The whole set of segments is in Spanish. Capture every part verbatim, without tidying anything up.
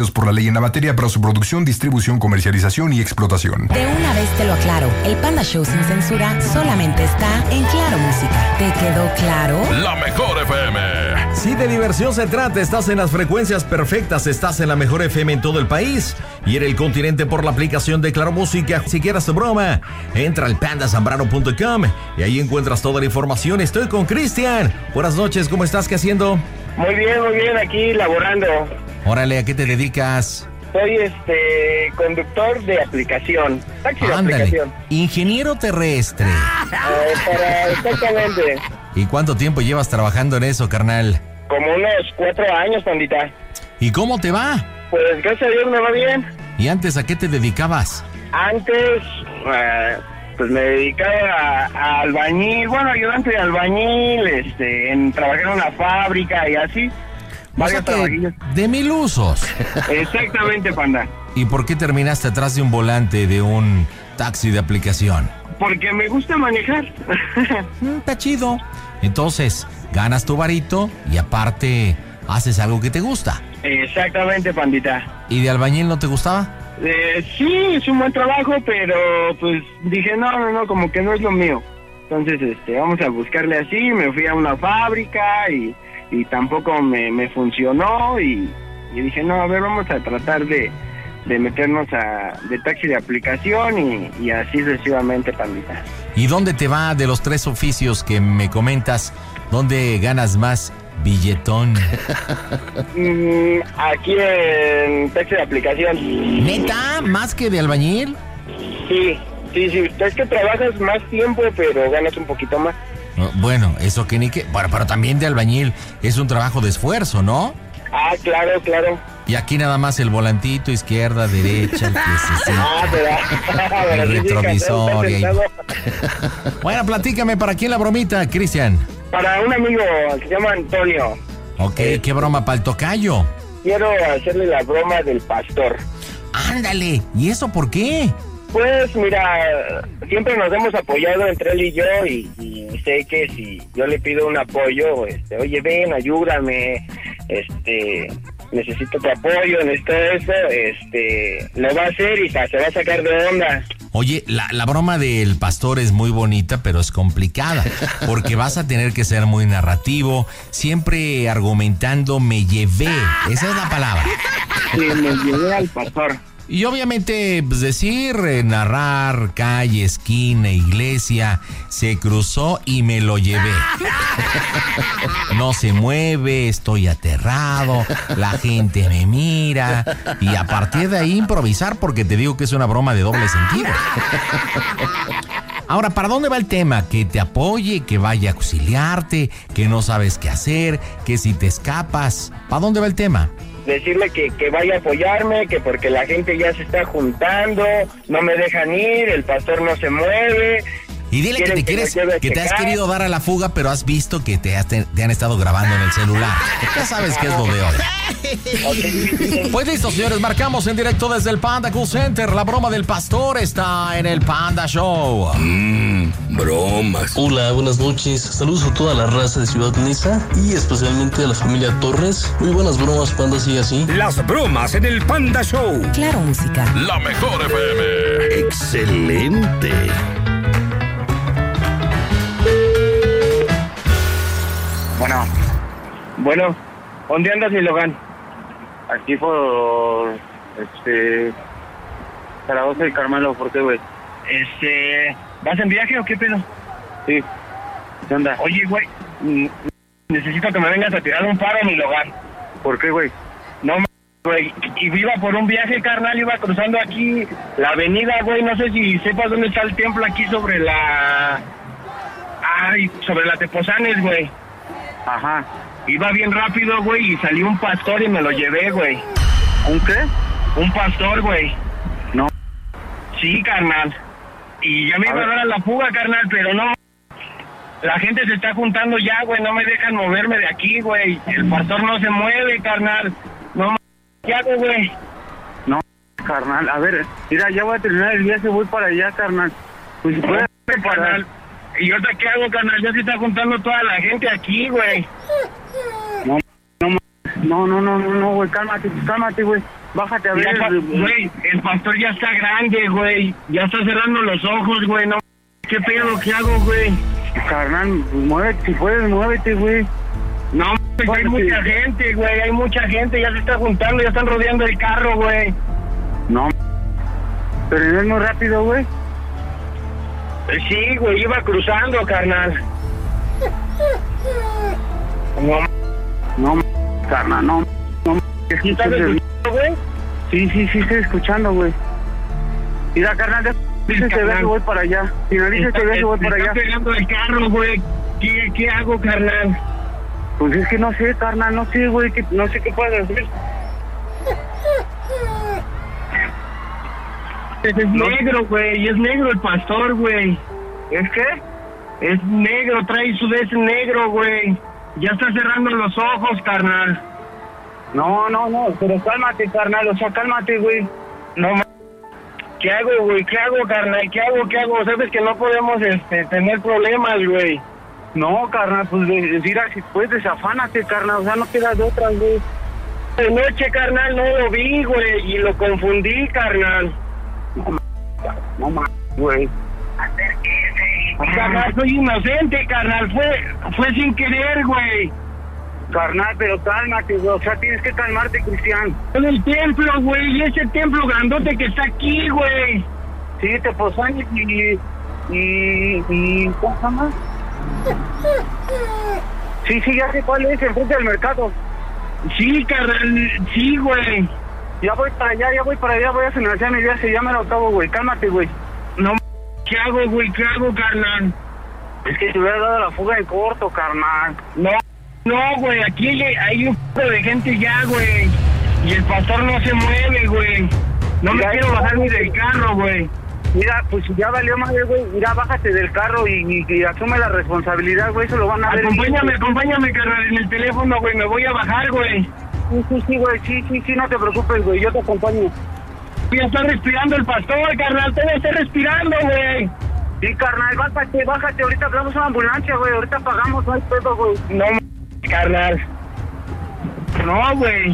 por la ley en la materia para su producción, distribución, comercialización y explotación. De una vez te lo aclaro, el Panda Show sin censura solamente está en Claro Música. ¿Te quedó claro? La mejor F M. Si de diversión se trata, estás en las frecuencias perfectas, estás en la mejor F M en todo el país y en el continente por la aplicación de Claro Música. Si quieres tu broma, entra al panda zambrano punto com y ahí encuentras toda la información. Estoy con Cristian. Buenas noches, ¿cómo estás? ¿Qué haciendo? Muy bien, muy bien, aquí laborando. Órale, ¿a qué te dedicas? Soy este conductor de aplicación, taxi de Ándale. aplicación. Ingeniero terrestre. Eh, para, exactamente. ¿Y cuánto tiempo llevas trabajando en eso, carnal? Como unos cuatro años, pandita. ¿Y cómo te va? Pues gracias a Dios me va bien. ¿Y antes a qué te dedicabas? Antes, eh, pues me dedicaba a, a albañil, bueno, ayudante de albañil, este, en trabajar en una fábrica y así. O sea que de mil usos. Exactamente, panda. ¿Y por qué terminaste atrás de un volante de un taxi de aplicación? Porque me gusta manejar. Mm, está chido. Entonces, ganas tu varito y aparte haces algo que te gusta. Exactamente, pandita. ¿Y de albañil no te gustaba? Eh, sí, es un buen trabajo, pero pues dije, no, no, no, como que no es lo mío. Entonces, este, vamos a buscarle así, me fui a una fábrica y... y tampoco me, me funcionó y, y dije, no, a ver, vamos a tratar de, de meternos a de taxi de aplicación y, y así sucesivamente, pandita. ¿Y dónde te va de los tres oficios que me comentas? ¿Dónde ganas más billetón? mm, aquí en taxi de aplicación. ¿Neta? ¿Más que de albañil? Sí, sí, sí, es que trabajas más tiempo, pero ganas un poquito más. Bueno, eso que ni que... Bueno, pero también de albañil es un trabajo de esfuerzo, ¿no? Ah, claro, claro. Y aquí nada más el volantito, izquierda, derecha, el piececito, Ah, pero... el retrovisor. Y ahí... Bueno, platícame, ¿para quién la bromita, Cristian? Para un amigo que se llama Antonio. Ok, ¿qué broma para el tocayo? Quiero hacerle la broma del pastor. Ándale, ¿y eso por qué? Pues mira, siempre nos hemos apoyado entre él y yo y, y sé que si yo le pido un apoyo, este, oye, ven, ayúdame, este, necesito tu apoyo, necesito eso, este, lo va a hacer y ta, se va a sacar de onda. Oye, la, la broma del pastor es muy bonita, pero es complicada, porque vas a tener que ser muy narrativo, siempre argumentando me llevé, esa es la palabra. Sí, me llevé al pastor. Y obviamente, pues decir, eh, narrar, calle, esquina, iglesia, se cruzó y me lo llevé. No se mueve, estoy aterrado, la gente me mira. Y a partir de ahí improvisar, porque te digo que es una broma de doble sentido. Ahora, ¿para dónde va el tema? Que te apoye, que vaya a auxiliarte, que no sabes qué hacer, que si te escapas. ¿Para dónde va el tema? Decirle que, que vaya a apoyarme, que porque la gente ya se está juntando, no me dejan ir, el pastor no se mueve. Y dile que te quieres, que te has querido dar a la fuga, pero has visto que te, has, te, te han estado grabando en el celular. Ya sabes qué es lo de hoy. Okay. Pues listo, señores, marcamos en directo desde el Panda Cool Center. La broma del pastor está en el Panda Show. Mmm, bromas. Hola, buenas noches. Saludos a toda la raza de Ciudad Neza y especialmente a la familia Torres. Muy buenas bromas, Panda, sigue así. Las bromas en el Panda Show. Claro Música. La mejor F M. Excelente. Bueno, bueno, ¿dónde andas, mi Logan? Aquí por, este, Zaragoza y Carmelo, ¿por qué, güey? Este, ¿vas en viaje o qué pedo? Sí, ¿qué onda? Oye, güey, necesito que me vengas a tirar un paro, mi Logan. ¿Por qué, güey? No, güey, y iba por un viaje, carnal, iba cruzando aquí la avenida, güey, no sé si sepas dónde está el templo aquí sobre la... Ay, sobre la Tepozanes, güey. Ajá. Iba bien rápido, güey, y salió un pastor y me lo llevé, güey. ¿Un qué? Un pastor, güey. No. Sí, carnal. Y ya me a iba ver. a dar a la fuga, carnal, pero no. La gente se está juntando ya, güey, no me dejan moverme de aquí, güey. El pastor no se mueve, carnal. No, ¿qué hago, güey? No, carnal, a ver, mira, ya voy a terminar el viaje, voy para allá, carnal. Pues si puedes, carnal. ¿Y ahorita qué hago, carnal? Ya se está juntando toda la gente aquí, güey. No, no, no, no, no, no, güey, cálmate, cálmate, güey. Bájate a ver. Mira, güey, el pastor ya está grande, güey. Ya está cerrando los ojos, güey. No, ¿qué pedo? ¿Qué hago, güey? Carnal, muévete, si puedes, muévete, güey. No, pues hay mucha gente, güey. Hay mucha gente. Ya se está juntando, ya están rodeando el carro, güey. No, pero no es muy rápido, güey. Sí, güey, iba cruzando, carnal. No, no, carnal, no, no. ¿Sí estás escuchando, güey? Sí, sí, sí, estoy escuchando, güey. Mira, carnal, dice que ve que voy para allá. Finaliza que ve que voy para allá. Está pegando el carro, güey. ¿Qué, ¿Qué hago, carnal? Pues es que no sé, carnal, no sé, güey, que, no sé qué puedes hacer. Es negro, güey, es negro el pastor, güey. ¿Es qué? Es negro, trae su des negro, güey. Ya está cerrando los ojos, carnal. No, no, no, pero cálmate, carnal, o sea, cálmate, güey. No, ma... ¿Qué hago, güey? ¿Qué hago, carnal? ¿Qué hago? ¿Qué hago? Sabes que no podemos, este, tener problemas, güey. No, carnal, pues, mira, si puedes, desafánate, carnal, o sea, no queda de otra, güey. De noche, carnal, no lo vi, güey, y lo confundí, carnal. No, no mames, güey. Carnal, soy inocente, carnal. Fue fue sin querer, güey. Carnal, pero cálmate, güey. O sea, tienes que calmarte, Cristian. En el templo, güey. Y ese templo grandote que está aquí, güey. Sí, te posan y... y... y... ¿cómo se llama? Sí, sí, ya sé cuál es, enfrente del mercado. Sí, carnal. Sí, güey. Ya voy para allá, ya voy para allá, voy a financiar mi viaje, ya me lo acabo, güey, cálmate, güey. No, ¿qué hago, güey? ¿Qué hago, carnal? Es que te hubiera dado la fuga en corto, carnal. No, no, güey, aquí hay, hay un poco de gente ya, güey. Y el pastor no se mueve, güey. No me quiero bajar ni del carro, güey. Mira, pues ya valió madre, güey. Mira, bájate del carro y, y, y asume la responsabilidad, güey, eso lo van a ver. Acompáñame, acompáñame, carnal, en el teléfono, güey, me voy a bajar, güey. Sí, sí, sí, güey, sí, sí, sí, no te preocupes, güey, yo te acompaño. Ya está respirando el pastor, carnal, todavía está respirando, güey. Sí, carnal, bájate, bájate, ahorita hablamos una ambulancia, güey, ahorita pagamos, no hay pedo, güey. No, carnal. No, güey.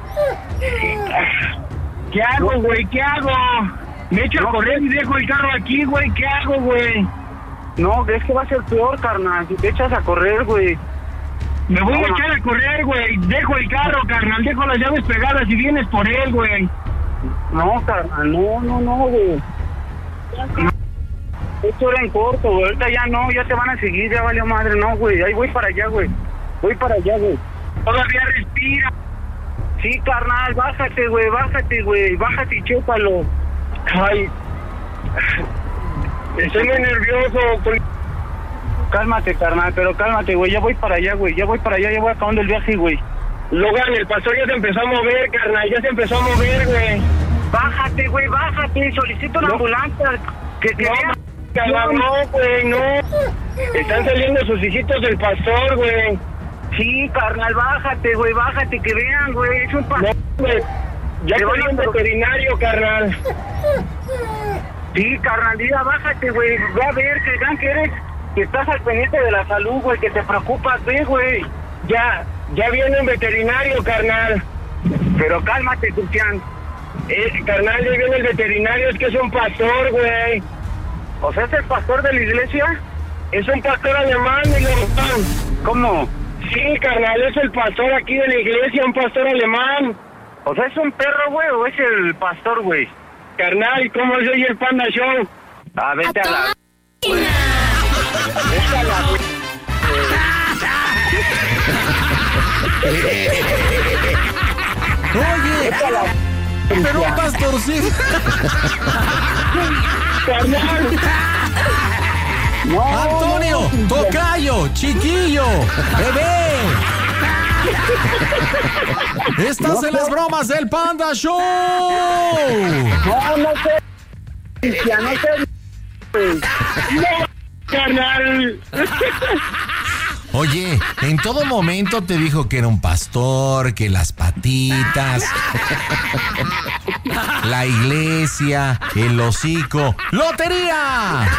¿Qué hago, güey? ¿Qué hago? Me echo no, a correr y dejo el carro aquí, güey, ¿qué hago, güey? No, es que va a ser peor, carnal, si te echas a correr, güey. Me voy no, a echar a correr, güey. Dejo el carro, carnal. Dejo las llaves pegadas y vienes por él, güey. No, carnal. No, no, no, güey. Esto era en corto, güey. Ahorita ya no. Ya te van a seguir. Ya valió madre. No, güey. Ahí voy para allá, güey. Voy para allá, güey. Todavía respira. Sí, carnal. Bájate, güey. Bájate, güey. Bájate y chépalo. Ay. Estoy muy nervioso. Con... Cálmate, carnal, pero cálmate, güey, ya voy para allá, güey, ya voy para allá, ya voy acabando el viaje, güey. Logan, el pastor ya se empezó a mover, carnal, ya se empezó a mover, güey. Bájate, güey, bájate, solicito una no. ambulancia. Que te no, carnal, no, güey, no. Están saliendo sus hijitos del pastor, güey. Sí, carnal, bájate, güey, bájate, que vean, güey, es un pastor. No, güey, ya te voy a un veterinario, carnal. Sí, carnal, ya bájate, güey, ve a ver, que vean que eres... que estás al pendiente de la salud, güey, que te preocupas, ve, güey. Ya, ya viene un veterinario, carnal. Pero cálmate, Cristian. Eh, carnal, ya viene el veterinario, es que es un pastor, güey. ¿O sea, es el pastor de la iglesia? Es un pastor alemán, mi hermano. ¿Cómo? Sí, carnal, es el pastor aquí de la iglesia, un pastor alemán. ¿O sea, es un perro, güey, o es el pastor, güey? Carnal, ¿cómo soy el Panda Show? Ah, vete a, a la... Vete a la... Oye, pero un pastorcito. Carnal. No, Antonio, no, tocayo, chiquillo, bebé. Estás no, en las bromas del Panda Show. No, no sé. Ya no sé. No, carnal. Oye, en todo momento te dijo que era un pastor, que las patitas, la iglesia, el hocico. ¡Lotería!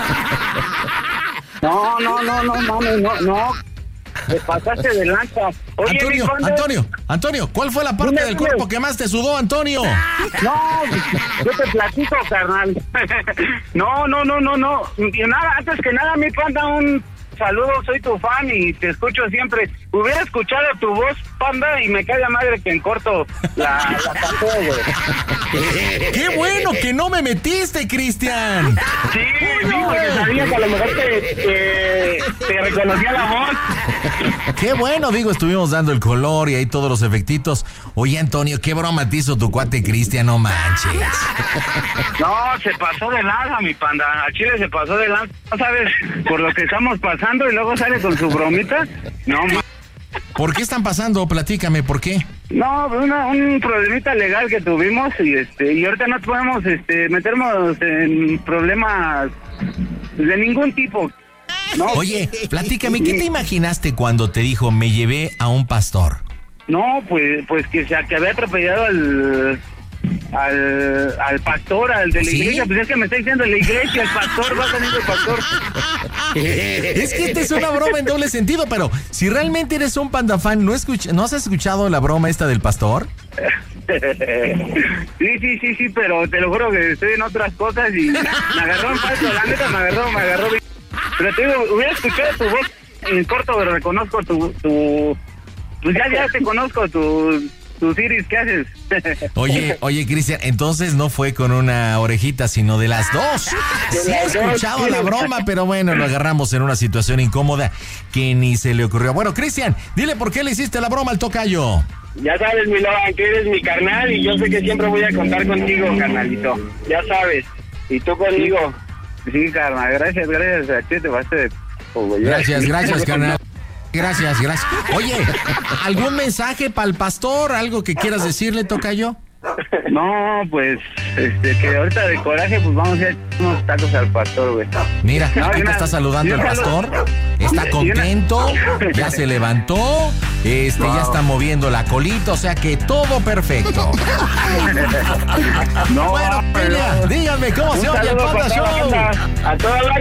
No, no, no, no, mami, no, no. Te pasaste de lanza. Oye, Antonio, mi Panda. Antonio, Antonio, ¿cuál fue la parte Dime, del dime. cuerpo que más te sudó, Antonio? No, yo te platico, carnal. No, no, no, no, no. Y nada, antes que nada, mi Panda, un saludo, soy tu fan y te escucho siempre. Hubiera escuchado tu voz, Panda, y me cae la madre que en corto la, la canté, güey. ¡Qué bueno que no me metiste, Cristian! Sí, sí, porque sabía que a lo mejor te, te, te reconocía la voz. ¡Qué bueno! Digo, estuvimos dando el color y ahí todos los efectitos. Oye, Antonio, ¿qué broma te hizo tu cuate Cristian? No manches. No, se pasó de lanza, mi Panda. A Chile se pasó de lanza. ¿No sabes por lo que estamos pasando y luego sale con su bromita? No, ma. ¿Por qué están pasando? Platícame, ¿por qué? No, una, un problemita legal que tuvimos y este y ahorita no podemos este meternos en problemas de ningún tipo. No, Oye, platícame, ¿qué te imaginaste cuando te dijo, me llevé a un pastor? no, pues pues que se que había atropellado al al, al pastor, al de la ¿Sí? iglesia. Pues es que me está diciendo la iglesia, el pastor, va saliendo el pastor. Es que esta es una broma en doble sentido, pero si realmente eres un panda fan, ¿no, escuch- ¿no has escuchado la broma esta del pastor? Sí, sí, sí, sí, pero te lo juro que estoy en otras cosas y me agarró en falso, la neta me agarró, me agarró bien. Pero te digo, hubiera escuchado tu voz en corto, pero reconozco tu, tu, pues ya, ya te conozco, tu, tu Iris, ¿qué haces? Oye, oye, Cristian, entonces no fue con una orejita, sino de las dos. Sí he escuchado la broma, pero bueno, lo agarramos en una situación incómoda que ni se le ocurrió. Bueno, Cristian, dile por qué le hiciste la broma al tocayo. Ya sabes, mi Logan, que eres mi carnal y yo sé que siempre voy a contar contigo, carnalito. Ya sabes. Y tú conmigo. Sí, carnal, gracias, gracias. A ti te vas a... Gracias, gracias, carnal. Gracias, gracias. Oye, ¿algún mensaje para el pastor? ¿Algo que quieras decirle, tocayo? No, pues, este, que ahorita de coraje, pues vamos a hacer unos tacos al pastor, güey. Mira, No, aquí y te una- está saludando y el una- pastor. Está y una- contento, ya se levantó, este, ya está moviendo la colita, o sea que todo perfecto. No, Bueno, pero- Peña, díganme cómo Un se oye el saludo Panda para toda la Show. banda, a toda la